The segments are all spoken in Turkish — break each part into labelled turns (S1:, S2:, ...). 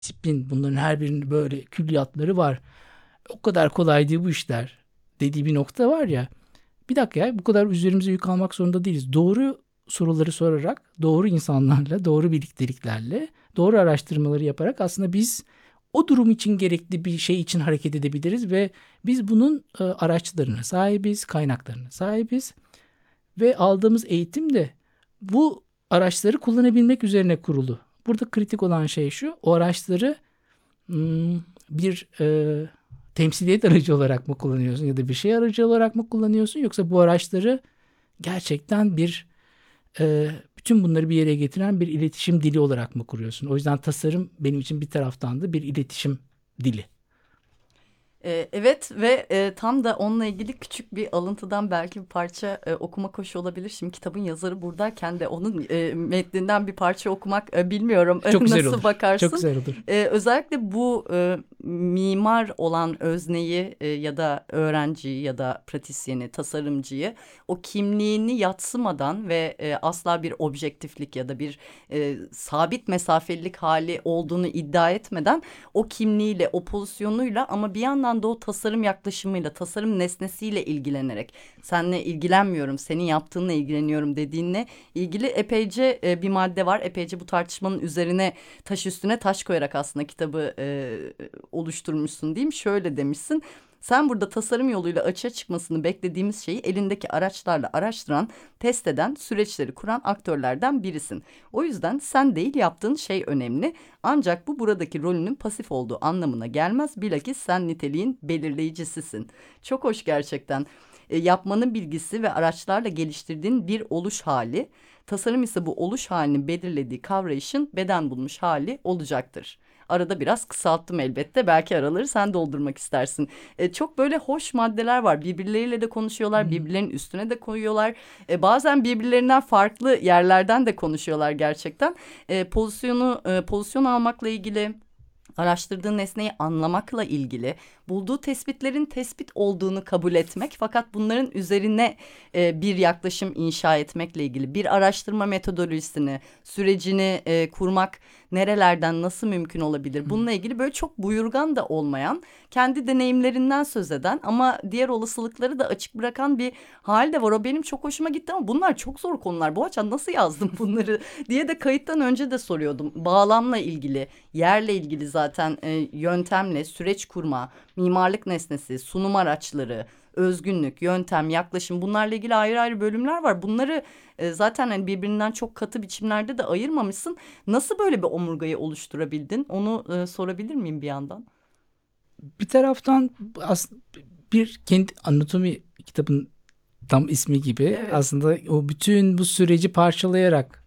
S1: disiplin, bunların her birinin böyle külliyatları var. O kadar kolay değil bu işler dediği bir nokta var ya. Bir dakika ya, bu kadar üzerimize yük almak zorunda değiliz. Doğru soruları sorarak, doğru insanlarla, doğru birlikteliklerle, doğru araştırmaları yaparak aslında biz o durum için gerekli bir şey için hareket edebiliriz ve biz bunun araçlarına sahibiz, kaynaklarına sahibiz ve aldığımız eğitim de bu araçları kullanabilmek üzerine kurulu. Burada kritik olan şey şu: o araçları bir temsiliyet aracı olarak mı kullanıyorsun ya da bir şey aracı olarak mı kullanıyorsun, yoksa bu araçları gerçekten bir bütün bunları bir yere getiren bir iletişim dili olarak mı kuruyorsun? O yüzden tasarım benim için bir taraftan da bir iletişim dili.
S2: Evet ve tam da onunla ilgili küçük bir alıntıdan belki bir parça okumak hoş olabilir. Şimdi kitabın yazarı buradayken de onun metninden bir parça okumak bilmiyorum
S1: Çok güzel
S2: nasıl
S1: olur. Çok
S2: bakarsın.
S1: güzel olur.
S2: Özellikle bu mimar olan özneyi ya da öğrenciyi ya da pratisyeni, tasarımcıyı o kimliğini yadsımadan ve asla bir objektiflik ya da bir sabit mesafelilik hali olduğunu iddia etmeden o kimliğiyle, o pozisyonuyla ama bir yandan da o tasarım yaklaşımıyla, tasarım nesnesiyle ilgilenerek, seninle ilgilenmiyorum, senin yaptığınla ilgileniyorum dediğinle ilgili epeyce bir madde var. Epeyce bu tartışmanın üzerine taş üstüne taş koyarak aslında kitabı oluşturmuşsun diyeyim. Şöyle demişsin. Sen burada tasarım yoluyla açığa çıkmasını beklediğimiz şeyi elindeki araçlarla araştıran, test eden, süreçleri kuran aktörlerden birisin. O yüzden sen değil yaptığın şey önemli. Ancak bu buradaki rolünün pasif olduğu anlamına gelmez. Bilakis sen niteliğin belirleyicisisin. Çok hoş gerçekten. Yapmanın bilgisi ve araçlarla geliştirdiğin bir oluş hali. Tasarım ise bu oluş halini belirlediği kavrayışın beden bulmuş hali olacaktır. Arada biraz kısalttım elbette. Belki araları sen doldurmak istersin. Çok böyle hoş maddeler var. Birbirleriyle de konuşuyorlar.
S1: Hmm.
S2: Birbirlerinin üstüne de koyuyorlar. Bazen birbirlerinden farklı yerlerden de konuşuyorlar gerçekten. Pozisyon almakla ilgili, araştırdığın nesneyi anlamakla ilgili, bulduğu tespitlerin tespit olduğunu kabul etmek fakat bunların üzerine bir yaklaşım inşa etmekle ilgili, bir araştırma metodolojisini, sürecini kurmak nerelerden nasıl mümkün olabilir? Bununla ilgili böyle çok buyurgan da olmayan, kendi deneyimlerinden söz eden ama diğer olasılıkları da açık bırakan bir hal de var. O benim çok hoşuma gitti ama bunlar çok zor konular. Boğaçan nasıl yazdım bunları diye de kayıttan önce de soruyordum. Bağlamla ilgili, yerle ilgili zaten yöntemle, süreç kurma, mimarlık nesnesi, sunum araçları, özgünlük, yöntem, yaklaşım, bunlarla ilgili ayrı ayrı bölümler var. Bunları zaten hani birbirinden çok katı biçimlerde de ayırmamışsın. Nasıl böyle bir omurgayı oluşturabildin? Onu sorabilir miyim bir yandan?
S1: Bir taraftan aslında bir kendi anatomi kitabın tam ismi gibi
S2: Evet.
S1: aslında o bütün bu süreci parçalayarak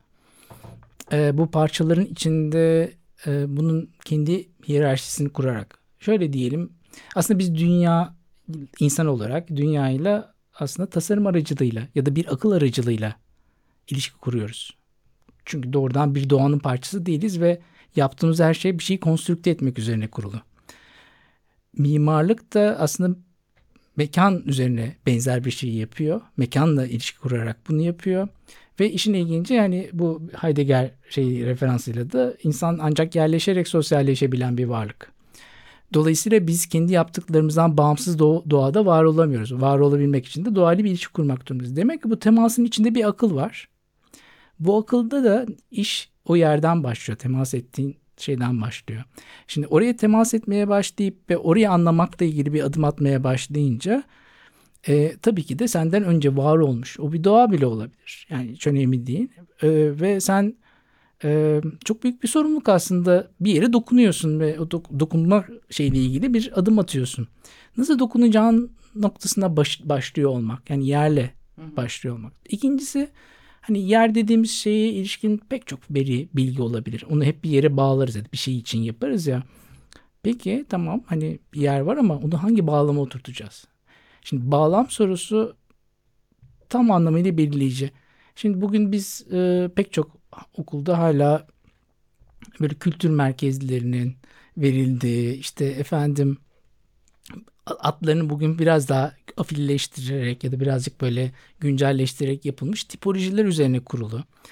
S1: bu parçaların içinde bunun kendi hiyerarşisini kurarak, şöyle diyelim, aslında biz insan olarak dünyayla aslında tasarım aracılığıyla ya da bir akıl aracılığıyla ilişki kuruyoruz. Çünkü doğrudan bir doğanın parçası değiliz ve yaptığımız her şey bir şeyi konstrükte etmek üzerine kurulu. Mimarlık da aslında mekan üzerine benzer bir şey yapıyor. Mekanla ilişki kurarak bunu yapıyor. Ve işin ilginci, yani bu Heidegger referansıyla da insan ancak yerleşerek sosyalleşebilen bir varlık. Dolayısıyla biz kendi yaptıklarımızdan bağımsız doğada var olamıyoruz. Var olabilmek için de doğayla bir ilişki kurmak durumundayız. Demek ki bu temasın içinde bir akıl var. Bu akılda da iş o yerden başlıyor. Temas ettiğin şeyden başlıyor. Şimdi oraya temas etmeye başlayıp ve orayı anlamakla ilgili bir adım atmaya başlayınca tabii ki de senden önce var olmuş. O bir doğa bile olabilir. Yani hiç önemli değil. Ve sen çok büyük bir sorumluluk aslında, bir yere dokunuyorsun ve o dokunma şeyle ilgili bir adım atıyorsun. Nasıl dokunacağın noktasına başlıyor olmak. Yani yerle
S2: Hı hı.
S1: başlıyor olmak. İkincisi, hani yer dediğimiz şeye ilişkin pek çok bilgi olabilir. Onu hep bir yere bağlarız ya da bir şey için yaparız ya. Peki tamam, hani bir yer var ama onu hangi bağlama oturtacağız? Şimdi bağlam sorusu tam anlamıyla belirleyici. Şimdi bugün biz pek çok okulda hala böyle kültür merkezlerinin verildiği, işte efendim, adlarını bugün biraz daha afilleştirerek ya da birazcık böyle güncelleştirerek yapılmış tipolojiler üzerine kurulu.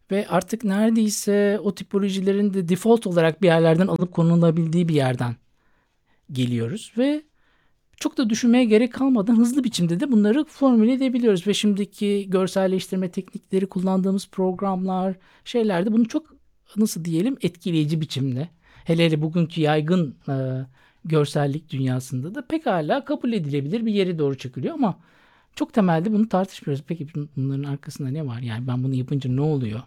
S1: Ve artık neredeyse o tipolojilerin de default olarak bir yerlerden alıp konulabildiği bir yerden geliyoruz. Ve çok da düşünmeye gerek kalmadan hızlı biçimde de bunları formüle edebiliyoruz. Ve şimdiki görselleştirme teknikleri, kullandığımız programlar, şeylerde bunu çok, nasıl diyelim, etkileyici biçimde. Hele hele bugünkü yaygın görsellik dünyasında da pekala kabul edilebilir bir yere doğru çekiliyor ama çok temelde bunu tartışmıyoruz. Peki bunların arkasında ne var? Yani ben bunu yapınca ne oluyor?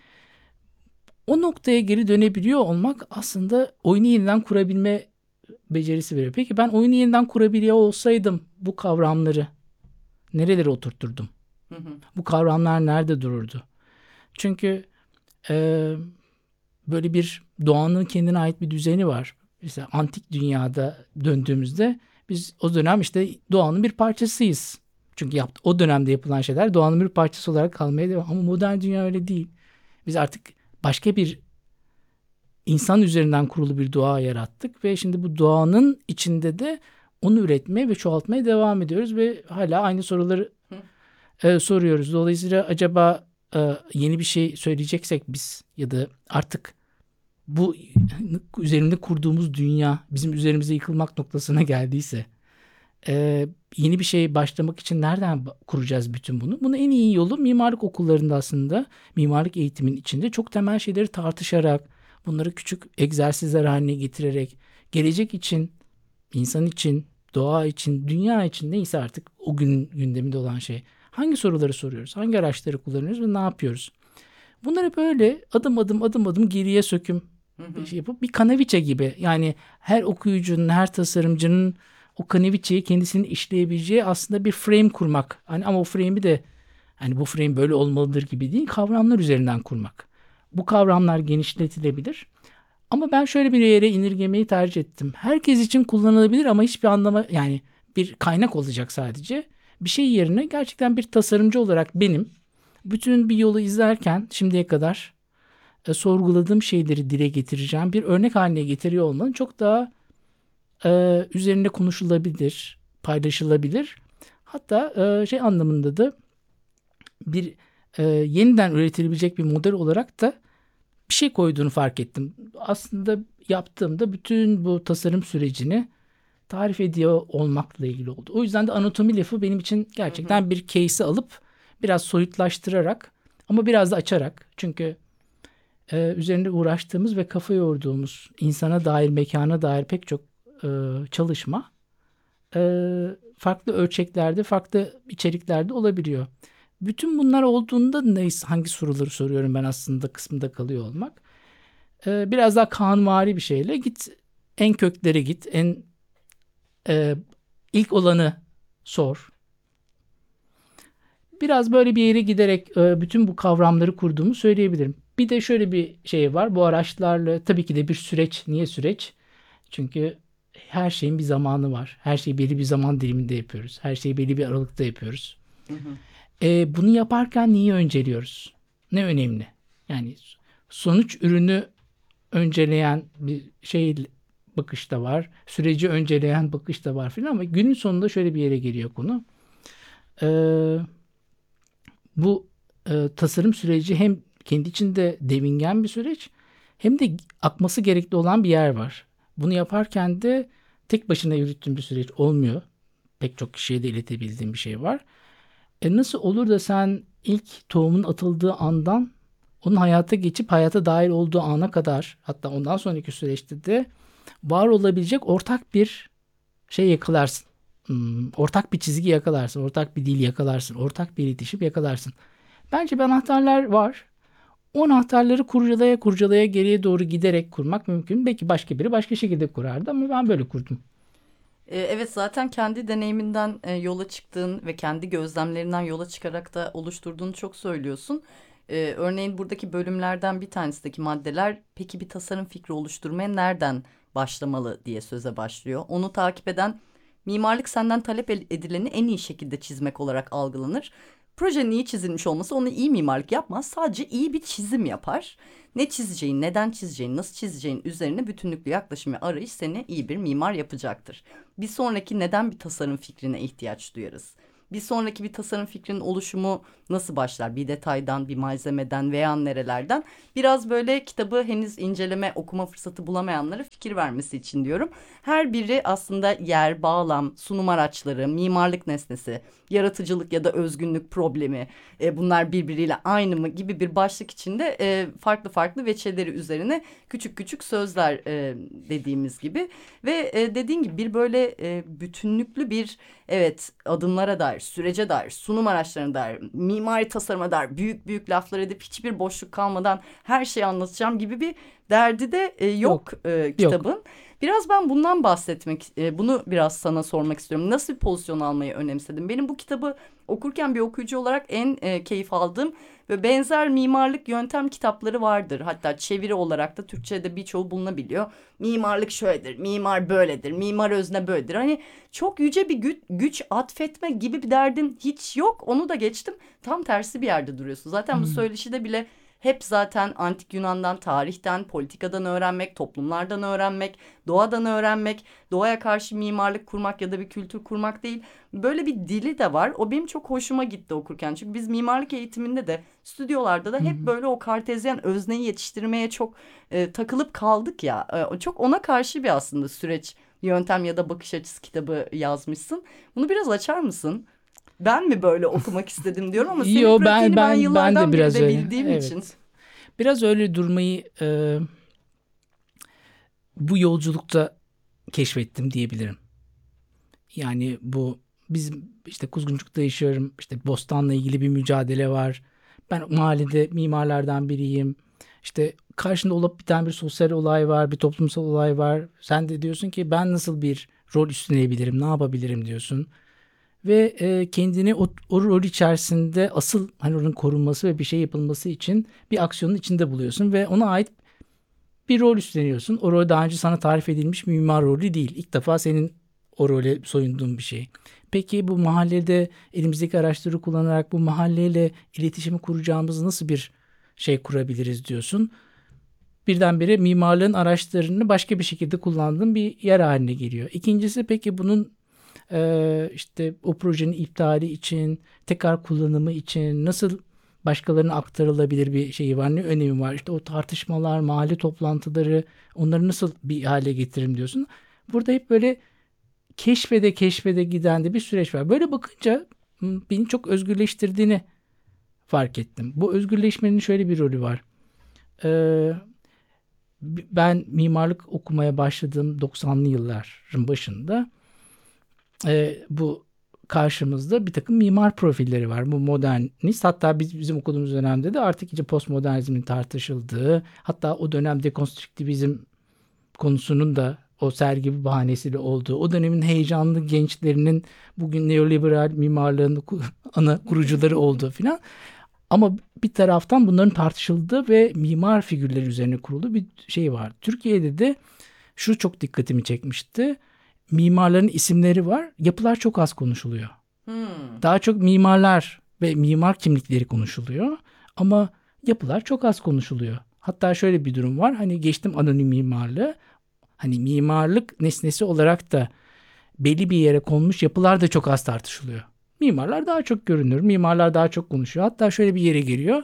S1: O noktaya geri dönebiliyor olmak aslında oyunu yeniden kurabilme becerisi veriyor. Peki ben oyunu yeniden kurabiliyor olsaydım bu kavramları nerelere oturturdum?
S2: Hı hı.
S1: Bu kavramlar nerede dururdu? Çünkü e, böyle bir doğanın kendine ait bir düzeni var. Mesela antik dünyada döndüğümüzde biz o dönem işte doğanın bir parçasıyız. Çünkü o dönemde yapılan şeyler doğanın bir parçası olarak kalmaya devam. Ama modern dünya öyle değil. Biz artık başka bir insan üzerinden kurulu bir doğa yarattık ve şimdi bu doğanın içinde de onu üretmeye ve çoğaltmaya devam ediyoruz ve hala aynı soruları soruyoruz. Dolayısıyla acaba yeni bir şey söyleyeceksek biz ya da artık bu üzerinde kurduğumuz dünya bizim üzerimize yıkılmak noktasına geldiyse yeni bir şey başlamak için nereden kuracağız bütün bunu? Bunun en iyi yolu mimarlık okullarında aslında, mimarlık eğitimin içinde çok temel şeyleri tartışarak, bunları küçük egzersizler haline getirerek, gelecek için, insan için, doğa için, dünya için neyse artık o gün gündeminde olan şey. Hangi soruları soruyoruz? Hangi araçları kullanıyoruz ve ne yapıyoruz? Bunları böyle adım adım geriye söküm yapıp bir kanaviçe gibi, yani her okuyucunun, her tasarımcının o kanaviçeyi kendisinin işleyebileceği aslında bir frame kurmak. Hani ama o frame'i de hani bu frame böyle olmalıdır gibi değil, kavramlar üzerinden kurmak. Bu kavramlar genişletilebilir. Ama ben şöyle bir yere indirgemeyi tercih ettim. Herkes için kullanılabilir ama hiçbir anlama, yani bir kaynak olacak sadece. Bir şey yerine gerçekten bir tasarımcı olarak benim bütün bir yolu izlerken şimdiye kadar sorguladığım şeyleri dile getireceğim bir örnek haline getiriyor olmanın çok daha üzerinde konuşulabilir, paylaşılabilir. Hatta şey anlamında da bir yeniden üretilebilecek bir model olarak da bir şey koyduğunu fark ettim. Aslında yaptığımda bütün bu tasarım sürecini tarif ediyor olmakla ilgili oldu. O yüzden de anatomi lafı benim için gerçekten bir case'i alıp biraz soyutlaştırarak ama biraz da açarak. Çünkü üzerinde uğraştığımız ve kafa yorduğumuz insana dair, mekana dair pek çok çalışma farklı ölçeklerde, farklı içeriklerde olabiliyor. Bütün bunlar olduğunda neyse, hangi soruları soruyorum ben aslında kısmında kalıyor olmak. Biraz daha kanunvari bir şeyle git, en köklere git, en ilk olanı sor. Biraz böyle bir yere giderek bütün bu kavramları kurduğumu söyleyebilirim. Bir de şöyle bir şey var. Bu araçlarla tabii ki de bir süreç. Niye süreç? Çünkü her şeyin bir zamanı var. Her şeyi belli bir zaman diliminde yapıyoruz. Her şeyi belli bir aralıkta yapıyoruz.
S2: Hı hı.
S1: Bunu yaparken neyi önceliyoruz? Ne önemli? Yani sonuç ürünü önceleyen bir şey bakış da var. Süreci önceleyen bakış da var filan ama günün sonunda şöyle bir yere geliyor konu. Ee, Bu tasarım süreci hem kendi içinde devingen bir süreç hem de akması gerekli olan bir yer var. Bunu yaparken de tek başına yürüttüğün bir süreç olmuyor. Pek çok kişiye de iletebildiğim bir şey var. Nasıl olur da sen ilk tohumun atıldığı andan onun hayata geçip hayata dahil olduğu ana kadar, hatta ondan sonraki süreçte de var olabilecek ortak bir şey yakalarsın. Ortak bir çizgi yakalarsın, ortak bir dil yakalarsın, ortak bir iletişim yakalarsın. Bence bir anahtarlar var. O anahtarları kurcalaya kurcalaya geriye doğru giderek kurmak mümkün. Belki başka biri başka şekilde kurardı ama ben böyle kurdum.
S2: Evet, zaten kendi deneyiminden yola çıktığın ve kendi gözlemlerinden yola çıkarak da oluşturduğunu çok söylüyorsun. Örneğin buradaki bölümlerden bir tanesindeki maddeler peki bir tasarım fikri oluşturmaya nereden başlamalı diye söze başlıyor. Onu takip eden mimarlık senden talep edileni en iyi şekilde çizmek olarak algılanır. Projenin iyi çizilmiş olması onu iyi mimarlık yapmaz. Sadece iyi bir çizim yapar. Ne çizeceğin, neden çizeceğin, nasıl çizeceğin üzerine bütünlüklü yaklaşım ve arayış seni iyi bir mimar yapacaktır. Bir sonraki neden bir tasarım fikrine ihtiyaç duyarız? bir sonraki bir tasarım fikrinin oluşumu nasıl başlar? Bir detaydan, bir malzemeden veya nerelerden? Biraz böyle kitabı henüz inceleme, okuma fırsatı bulamayanlara fikir vermesi için diyorum. Her biri aslında yer, bağlam, sunum araçları, mimarlık nesnesi, yaratıcılık ya da özgünlük problemi, bunlar birbiriyle aynı mı gibi bir başlık içinde farklı farklı veçeleri üzerine küçük küçük sözler dediğimiz gibi. Ve dediğin gibi bir böyle bütünlüklü bir, evet, adımlara dair, sürece dair, sunum araçlarına dair, mimari tasarıma dair büyük büyük laflar edip hiçbir boşluk kalmadan her şeyi anlatacağım gibi bir derdi de yok
S1: Yok.
S2: kitabın. Biraz ben bundan bahsetmek, bunu biraz sana sormak istiyorum. Nasıl bir pozisyon almayı önemsedin? Benim bu kitabı okurken bir okuyucu olarak en keyif aldığım ve benzer mimarlık yöntem kitapları vardır. Hatta çeviri olarak da Türkçe'de birçoğu bulunabiliyor. Mimarlık şöyledir, mimar böyledir, mimar özne böyledir. Hani çok yüce bir güç atfetme gibi bir derdin hiç yok. Onu da geçtim. Tam tersi bir yerde duruyorsun. Zaten bu söyleşide bile hep zaten antik Yunan'dan, tarihten, politikadan öğrenmek, toplumlardan öğrenmek, doğadan öğrenmek, doğaya karşı mimarlık kurmak ya da bir kültür kurmak değil. Böyle bir dili de var. O benim çok hoşuma gitti okurken. Çünkü biz mimarlık eğitiminde de, stüdyolarda da hep böyle o kartezyen özneyi yetiştirmeye çok takılıp kaldık ya. Çok ona karşı bir aslında süreç, yöntem ya da bakış açısı kitabı yazmışsın. Bunu biraz açar mısın? Ben mi böyle okumak istedim diyorum ama senin
S1: Yo,
S2: pratiğini ben
S1: ben de
S2: yıllardan beri
S1: biraz
S2: de
S1: öyle.
S2: bildiğim için.
S1: Evet. Biraz öyle durmayı bu yolculukta keşfettim diyebilirim. Yani bu bizim işte Kuzguncuk'ta yaşıyorum. İşte Bostan'la ilgili bir mücadele var. Ben mahallede mimarlardan biriyim. İşte karşında olup biten bir sosyal olay var, bir toplumsal olay var. Sen de diyorsun ki ben nasıl bir rol üstlenebilirim, ne yapabilirim diyorsun. Ve kendini o rol içerisinde asıl hani onun korunması ve bir şey yapılması için bir aksiyonun içinde buluyorsun ve ona ait bir rol üstleniyorsun. O rol daha önce sana tarif edilmiş bir mimar rolü değil. İlk defa senin o role soyunduğun bir şey. Peki bu mahallede elimizdeki araçları kullanarak bu mahalleyle iletişimi kuracağımız nasıl bir şey kurabiliriz diyorsun. Birdenbire mimarlığın araçlarını başka bir şekilde kullandığın bir yer haline geliyor. İkincisi, peki bunun işte o projenin iptali için, tekrar kullanımı için nasıl başkalarına aktarılabilir bir şeyi var, ne önemi var? İşte o tartışmalar, mahalle toplantıları, onları nasıl bir hale getiririm diyorsun. Burada hep böyle keşfede keşfede giden de bir süreç var. Böyle bakınca beni çok özgürleştirdiğini fark ettim. Bu özgürleşmenin şöyle bir rolü var. Ee, Ben mimarlık okumaya başladığım 90'lı yılların başında bu karşımızda bir takım mimar profilleri var. Bu modernist, hatta bizim okuduğumuz dönemde de artık iyice postmodernizmin tartışıldığı, hatta o dönem dekonstrüktivizm konusunun da o sergi bahanesiyle olduğu, o dönemin heyecanlı gençlerinin bugün neoliberal mimarlığın ana kurucuları olduğu filan. Ama bir taraftan bunların tartışıldığı ve mimar figürleri üzerine kurulu bir şey var. Türkiye'de de şu çok dikkatimi çekmişti. Mimarların isimleri var. Yapılar çok az konuşuluyor. Daha çok mimarlar ve mimar kimlikleri konuşuluyor. Ama yapılar çok az konuşuluyor. Hatta şöyle bir durum var. Hani geçtim anonim mimarlığı. Hani mimarlık nesnesi olarak da belli bir yere konmuş yapılar da çok az tartışılıyor. Mimarlar daha çok görünür. Mimarlar daha çok konuşuyor. Hatta şöyle bir yere geliyor.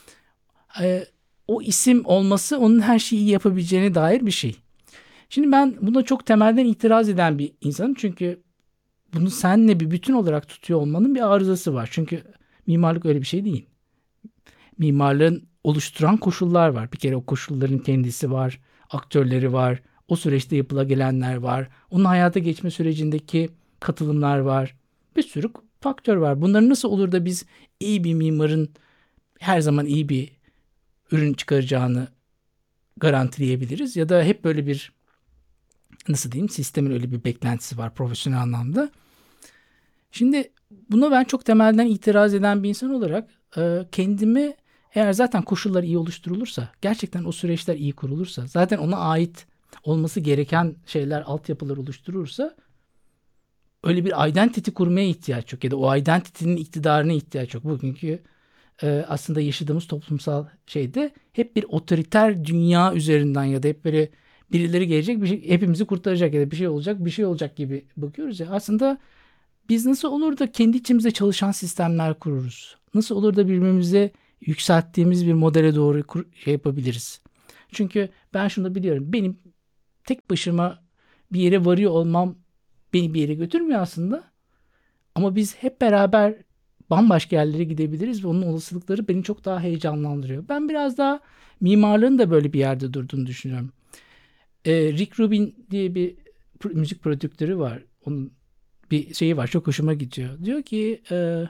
S1: O isim olması onun her şeyi yapabileceğine dair bir şey. Şimdi ben buna çok temelden itiraz eden bir insanım. Çünkü bunu seninle bir bütün olarak tutuyor olmanın bir arızası var. Çünkü mimarlık öyle bir şey değil. Mimarlığın oluşturan koşullar var. Bir kere o koşulların kendisi var. Aktörleri var. O süreçte yapıla gelenler var. Onun hayata geçme sürecindeki katılımlar var. Bir sürü faktör var. Bunların nasıl olur da biz iyi bir mimarın her zaman iyi bir ürün çıkaracağını garantileyebiliriz? Ya da hep böyle bir, nasıl diyeyim, sistemin öyle bir beklentisi var profesyonel anlamda. Şimdi buna ben çok temelden itiraz eden bir insan olarak kendimi, eğer zaten koşullar iyi oluşturulursa, gerçekten o süreçler iyi kurulursa, zaten ona ait olması gereken şeyler, altyapılar oluşturursa öyle bir identity kurmaya ihtiyaç yok ya da o identity'nin iktidarına ihtiyaç yok. Bugünkü aslında yaşadığımız toplumsal şeyde hep bir otoriter dünya üzerinden ya da hep böyle birileri gelecek, bir şey, hepimizi kurtaracak ya da bir şey olacak gibi bakıyoruz ya. Aslında biz nasıl olur da kendi içimizde çalışan sistemler kururuz? Nasıl olur da birbirimize yükselttiğimiz bir modele doğru şey yapabiliriz? Çünkü ben şunu biliyorum. Benim tek başıma bir yere varıyor olmam beni bir yere götürmüyor aslında. Ama biz hep beraber bambaşka yerlere gidebiliriz ve onun olasılıkları beni çok daha heyecanlandırıyor. Ben biraz daha mimarlığın da böyle bir yerde durduğunu düşünüyorum. Rick Rubin diye bir müzik prodüktörü var. Onun bir şeyi var, çok hoşuma gidiyor. Diyor ki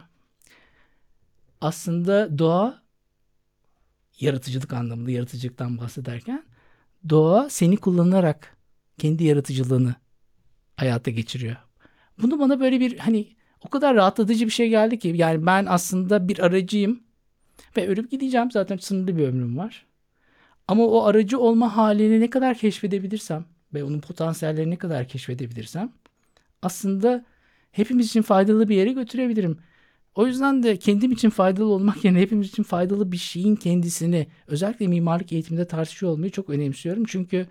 S1: aslında doğa, yaratıcılık anlamında yaratıcılıktan bahsederken, doğa seni kullanarak kendi yaratıcılığını hayata geçiriyor. Bunu bana böyle bir hani o kadar rahatlatıcı bir şey geldi ki, yani ben aslında bir aracıyım ve ölüp gideceğim, zaten sınırlı bir ömrüm var. Ama o aracı olma halini ne kadar keşfedebilirsem ve onun potansiyellerini ne kadar keşfedebilirsem aslında hepimiz için faydalı bir yere götürebilirim. O yüzden de kendim için faydalı olmak yerine hepimiz için faydalı bir şeyin kendisini, özellikle mimarlık eğitiminde tartışıyor olmayı çok önemsiyorum. Çünkü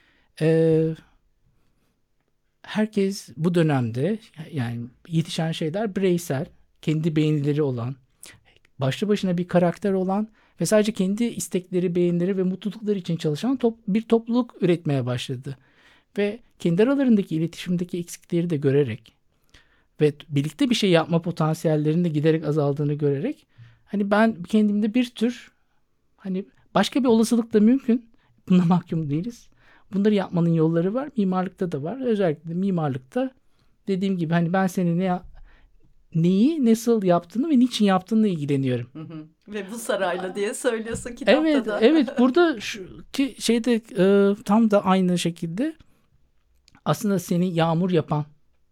S1: herkes bu dönemde, yani yetişen şeyler bireysel, kendi beğenileri olan, başlı başına bir karakter olan ve sadece kendi istekleri, beğenileri ve mutlulukları için çalışan bir topluluk üretmeye başladı. Ve kendi aralarındaki iletişimdeki eksikleri de görerek ve birlikte bir şey yapma potansiyellerinin de giderek azaldığını görerek, hani ben kendimde bir tür, hani başka bir olasılık da mümkün. Buna mahkum değiliz. Bunları yapmanın yolları var. Mimarlıkta da var. Özellikle de mimarlıkta dediğim gibi hani ben senin neyi, nasıl yaptığını ve niçin yaptığınla ilgileniyorum.
S2: Hı hı. Ve bu sarayla diye söylüyorsun kitapta
S1: Evet,
S2: da.
S1: evet. Burada şu ki şeyde tam da aynı şekilde aslında seni yağmur yapan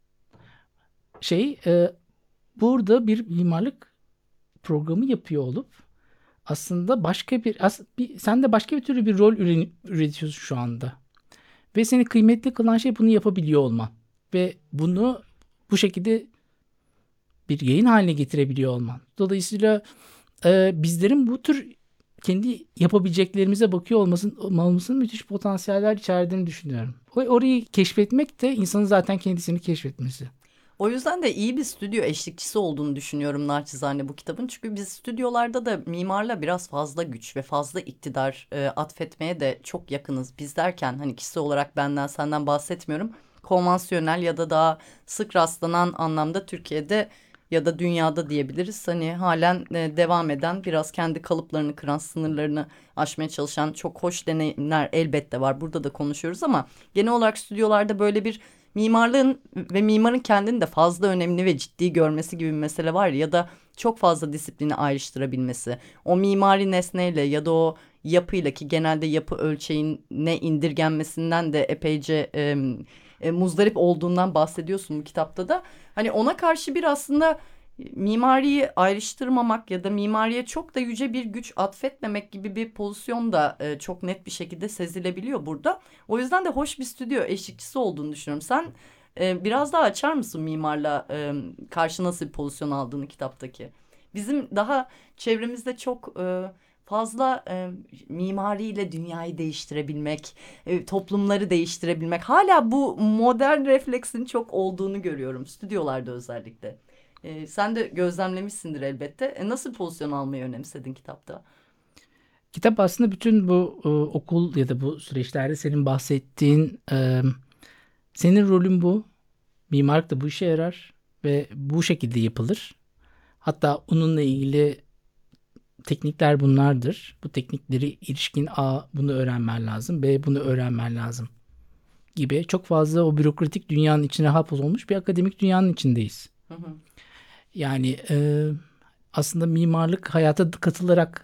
S1: şey, burada bir mimarlık programı yapıyor olup aslında sen de başka bir türlü bir rol üretiyorsun şu anda. Ve seni kıymetli kılan şey bunu yapabiliyor olman. Ve bunu bu şekilde bir yayın haline getirebiliyor olman. Dolayısıyla bizlerin bu tür kendi yapabileceklerimize bakıyor olmasının müthiş potansiyeller içerdiğini düşünüyorum. Orayı keşfetmek de insanın zaten kendisini keşfetmesi.
S2: O yüzden de iyi bir stüdyo eşlikçisi olduğunu düşünüyorum naçizane bu kitabın. Çünkü biz stüdyolarda da mimarla biraz fazla güç ve fazla iktidar atfetmeye de çok yakınız. Biz derken hani kişisel olarak benden senden bahsetmiyorum. Konvansiyonel ya da daha sık rastlanan anlamda Türkiye'de ya da dünyada diyebiliriz. Hani halen devam eden, biraz kendi kalıplarını kıran, sınırlarını aşmaya çalışan çok hoş deneyimler elbette var. Burada da konuşuyoruz ama genel olarak stüdyolarda böyle bir mimarlığın ve mimarın kendini de fazla önemli ve ciddi görmesi gibi bir mesele var ya da çok fazla disiplini ayrıştırabilmesi. O mimari nesneyle ya da o yapıyla, ki genelde yapı ölçeğine indirgenmesinden de epeyce muzdarip olduğundan bahsediyorsun bu kitapta da. Hani ona karşı bir aslında mimariyi ayrıştırmamak ya da mimariye çok da yüce bir güç atfetmemek gibi bir pozisyon da çok net bir şekilde sezilebiliyor burada. O yüzden de hoş bir stüdyo eşlikçisi olduğunu düşünüyorum. Sen biraz daha açar mısın mimarla karşı nasıl bir pozisyon aldığını kitaptaki? Bizim daha çevremizde çok fazla mimariyle dünyayı değiştirebilmek, toplumları değiştirebilmek, hala bu modern refleksin çok olduğunu görüyorum stüdyolarda özellikle. Sen de gözlemlemişsindir elbette. Nasıl pozisyon almayı önemsedin kitapta?
S1: Kitap aslında bütün bu okul ya da bu süreçlerde senin bahsettiğin, senin rolün bu. Mimarlık da bu işe yarar ve bu şekilde yapılır. Hatta onunla ilgili teknikler bunlardır. Bu teknikleri ilişkin A bunu öğrenmen lazım, B bunu öğrenmen lazım gibi çok fazla o bürokratik dünyanın içine hapsolmuş bir akademik dünyanın içindeyiz.
S2: Hı hı.
S1: Yani aslında mimarlık hayata katılarak,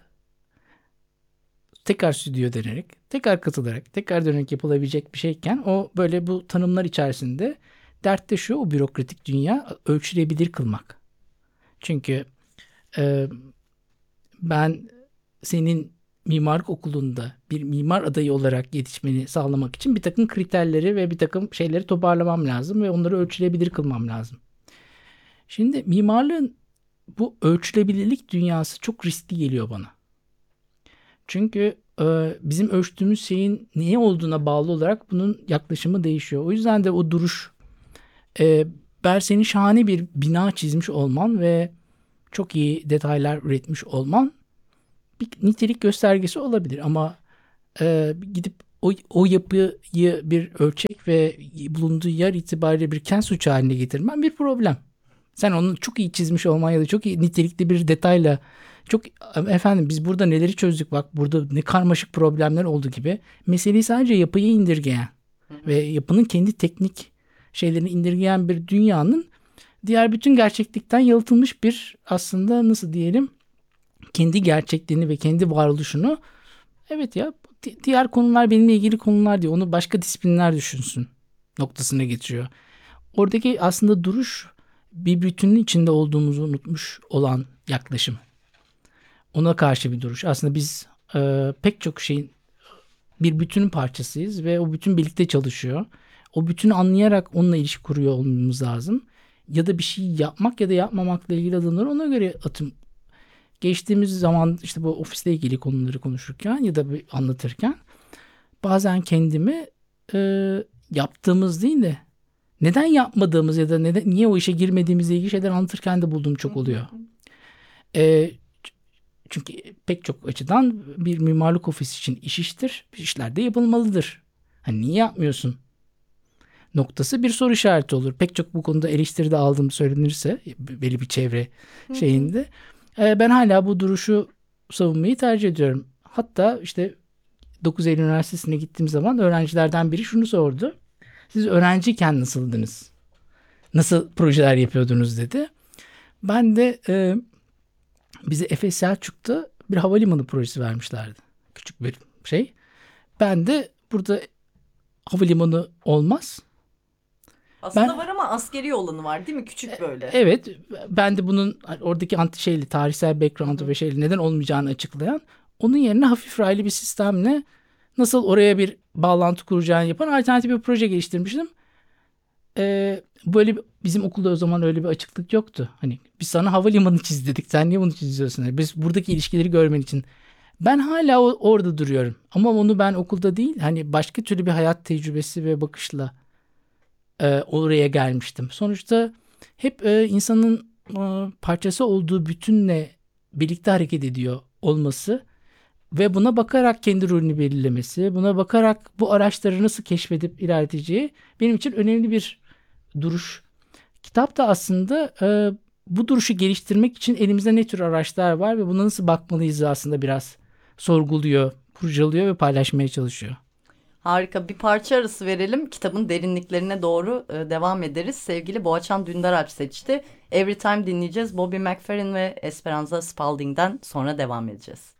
S1: tekrar stüdyo denerek, tekrar katılarak, tekrar dönerek yapılabilecek bir şeyken, o böyle bu tanımlar içerisinde dert de şu: o bürokratik dünya ölçülebilir kılmak. Çünkü e, ben senin mimarlık okulunda bir mimar adayı olarak yetişmeni sağlamak için bir takım kriterleri ve bir takım şeyleri toparlamam lazım ve onları ölçülebilir kılmam lazım. Şimdi mimarlığın bu ölçülebilirlik dünyası çok riskli geliyor bana. Çünkü bizim ölçtüğümüz şeyin neye olduğuna bağlı olarak bunun yaklaşımı değişiyor. O yüzden de o duruş, Bersen'in şahane bir bina çizmiş olman ve çok iyi detaylar üretmiş olman bir nitelik göstergesi olabilir. Ama gidip o yapıyı bir ölçek ve bulunduğu yer itibariyle bir kent suçu haline getirmen bir problem. Sen onu çok iyi çizmiş olman ya da çok iyi nitelikli bir detayla çok efendim biz burada neleri çözdük bak burada ne karmaşık problemler oldu gibi meseleyi sadece yapıyı indirgeyen ve yapının kendi teknik şeylerini indirgeyen bir dünyanın diğer bütün gerçeklikten yalıtılmış bir aslında nasıl diyelim kendi gerçekliğini ve kendi varoluşunu evet ya diğer konular benimle ilgili konular diye onu başka disiplinler düşünsün noktasına getiriyor. Oradaki aslında duruş bir bütünün içinde olduğumuzu unutmuş olan yaklaşım. Ona karşı bir duruş. Aslında biz pek çok şeyin bir bütünün parçasıyız ve o bütün birlikte çalışıyor. O bütünü anlayarak onunla ilişki kuruyor olmamız lazım. Ya da bir şey yapmak ya da yapmamakla ilgili adımları ona göre atım. Geçtiğimiz zaman işte bu ofisle ilgili konuları konuşurken ya da anlatırken bazen kendimi yaptığımız değil de neden yapmadığımız ya da niye o işe girmediğimizle ilgili şeyler anlatırken de bulduğum çok oluyor. Çünkü pek çok açıdan bir mimarlık ofisi için iş iştir. İşler de yapılmalıdır. Hani niye yapmıyorsun? Noktası bir soru işareti olur. Pek çok bu konuda eleştiri de aldığım söylenirse belli bir çevre şeyinde. Ben hala bu duruşu savunmayı tercih ediyorum. Hatta işte 9 Eylül Üniversitesi'ne gittiğim zaman öğrencilerden biri şunu sordu. Siz öğrenciyken nasıldınız? Nasıl projeler yapıyordunuz dedi. Ben de bize Efes Selçuk'ta bir havalimanı projesi vermişlerdi. Küçük bir şey. Ben de burada havalimanı olmaz.
S2: Aslında var ama askeri olanı var değil mi? Küçük böyle.
S1: Evet. Ben de bunun oradaki tarihsel background'u ve şeyle neden olmayacağını açıklayan onun yerine hafif raylı bir sistemle nasıl oraya bir bağlantı kuracağını yapan alternatif bir proje geliştirmiştim. Böyle bizim okulda o zaman öyle bir açıklık yoktu. Hani biz sana havalimanı çiz dedik. Sen niye bunu çiziyorsun? Yani biz buradaki ilişkileri görmen için. Ben hala orada duruyorum. Ama onu ben okulda değil hani başka türlü bir hayat tecrübesi ve bakışla oraya gelmiştim. Sonuçta hep insanın parçası olduğu bütünle birlikte hareket ediyor olması ve buna bakarak kendi rolünü belirlemesi, buna bakarak bu araçları nasıl keşfedip ilerleteceği benim için önemli bir duruş. Kitap da aslında bu duruşu geliştirmek için elimizde ne tür araçlar var ve buna nasıl bakmalıyız aslında biraz sorguluyor, kurcalıyor ve paylaşmaya çalışıyor.
S2: Harika, bir parça arası verelim. Kitabın derinliklerine doğru devam ederiz. Sevgili Boğaçan Dündaralp seçti. Every Time dinleyeceğiz. Bobby McFerrin ve Esperanza Spalding'den sonra devam edeceğiz.